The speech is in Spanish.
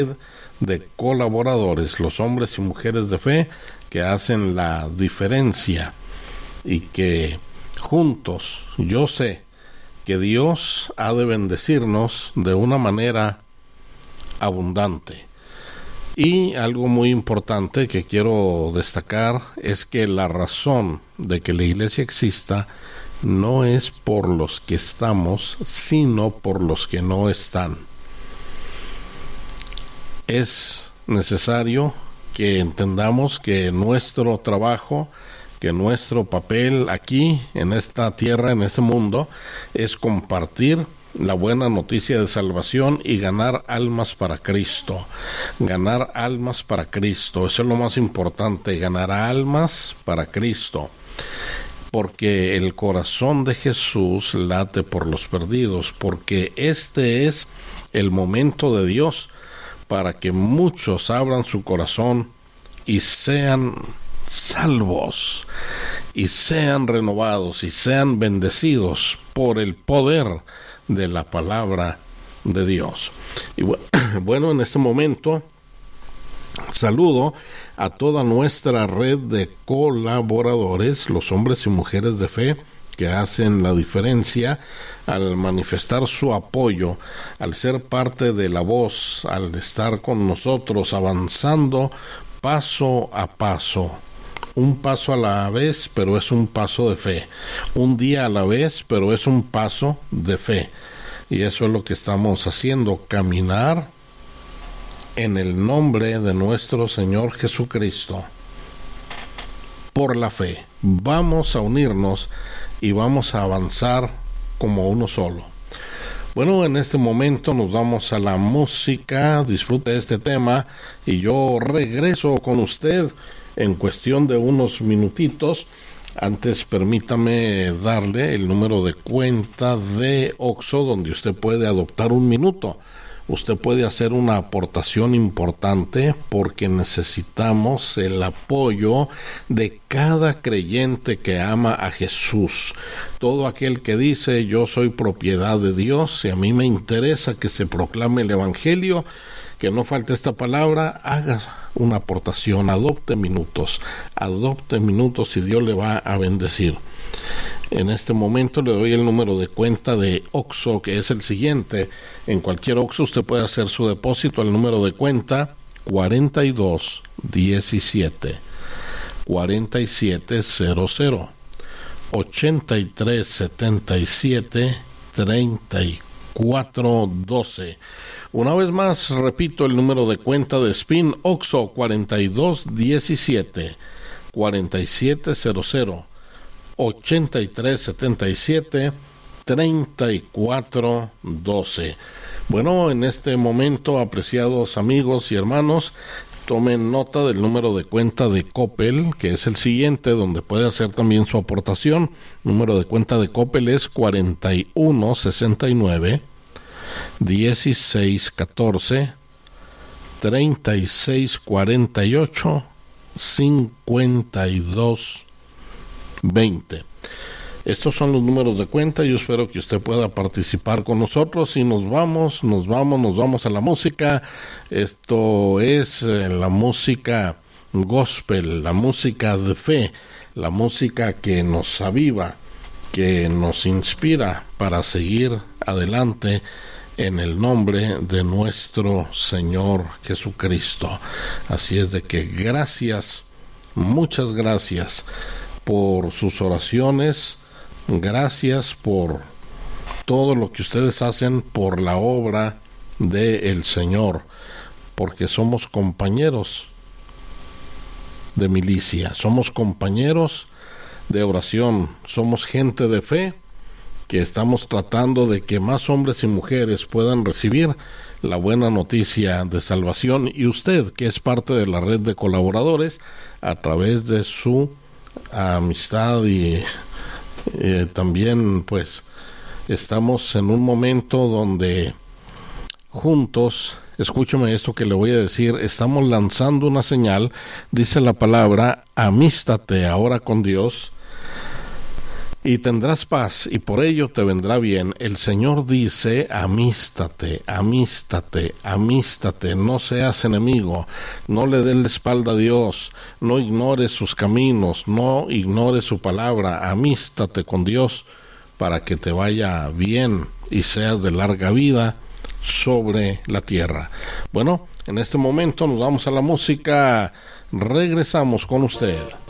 de colaboradores, los hombres y mujeres de fe que hacen la diferencia y que juntos, yo sé que Dios ha de bendecirnos de una manera abundante. Y algo muy importante que quiero destacar es que la razón de que la iglesia exista no es por los que estamos, sino por los que no están. Es necesario que entendamos que nuestro trabajo, que nuestro papel aquí, en esta tierra, en este mundo, es compartir la buena noticia de salvación y ganar almas para Cristo. Ganar almas para Cristo, eso es lo más importante, ganar almas para Cristo. Porque el corazón de Jesús late por los perdidos, porque este es el momento de Dios para que muchos abran su corazón y sean salvos, y sean renovados, y sean bendecidos por el poder de la palabra de Dios. Y bueno, en este momento saludo a toda nuestra red de colaboradores, los hombres y mujeres de fe que hacen la diferencia al manifestar su apoyo, al ser parte de la voz, al estar con nosotros avanzando paso a paso. Un paso a la vez, pero es un paso de fe. Un día a la vez, pero es un paso de fe. Y eso es lo que estamos haciendo, caminar en el nombre de nuestro Señor Jesucristo. Por la fe, vamos a unirnos y vamos a avanzar como uno solo. Bueno, en este momento nos vamos a la música, disfrute este tema y yo regreso con usted en cuestión de unos minutitos. Antes permítame darle el número de cuenta de OXXO donde usted puede adoptar un minuto. Usted puede hacer una aportación importante porque necesitamos el apoyo de cada creyente que ama a Jesús. Todo aquel que dice yo soy propiedad de Dios y a mí me interesa que se proclame el Evangelio, que no falte esta palabra, haga una aportación, adopte minutos y Dios le va a bendecir. En este momento le doy el número de cuenta de OXXO, que es el siguiente. En cualquier OXXO usted puede hacer su depósito al número de cuenta 4217 4700 8377 3412. Una vez más, repito el número de cuenta de SPIN OXXO 4217 4700 8377 3412. Bueno, en este momento, apreciados amigos y hermanos, tomen nota del número de cuenta de Coppel, que es el siguiente, donde puede hacer también su aportación. Número de cuenta de Coppel es 4169 1614 3648 5220. Estos son los números de cuenta. Yo espero que usted pueda participar con nosotros y nos vamos a la música. Esto es la música gospel, la música de fe, la música que nos aviva, que nos inspira para seguir adelante en el nombre de nuestro Señor Jesucristo. Así es de que gracias, muchas gracias por sus oraciones, gracias por todo lo que ustedes hacen por la obra del Señor, porque somos compañeros de milicia, somos compañeros de oración, somos gente de fe que estamos tratando de que más hombres y mujeres puedan recibir la buena noticia de salvación, y usted, que es parte de la red de colaboradores, a través de su amistad y también pues estamos en un momento donde juntos, escúcheme esto que le voy a decir, estamos lanzando una señal. Dice la palabra: amístate ahora con Dios, y tendrás paz, y por ello te vendrá bien. El Señor dice, amístate, amístate, amístate, no seas enemigo, no le des la espalda a Dios, no ignores sus caminos, no ignores su palabra, amístate con Dios para que te vaya bien y seas de larga vida sobre la tierra. Bueno, en este momento nos vamos a la música, regresamos con usted.